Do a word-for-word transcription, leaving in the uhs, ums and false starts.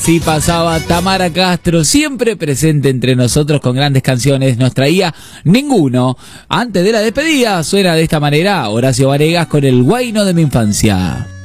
Sí, pasaba Tamara Castro, siempre presente entre nosotros con grandes canciones, nos traía Ninguno. Antes de la despedida, suena de esta manera Horacio Varegas con El Guayno de mi infancia.